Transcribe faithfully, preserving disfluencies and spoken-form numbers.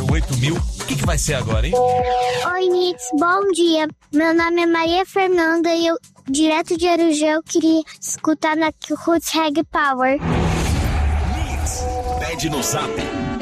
zero oito mil. O que, que vai ser agora, hein? Oi, Mix, bom dia. Meu nome é Maria Fernanda e eu, direto de Arujá, eu queria escutar na Roots Reg Power. Mix, pede no zap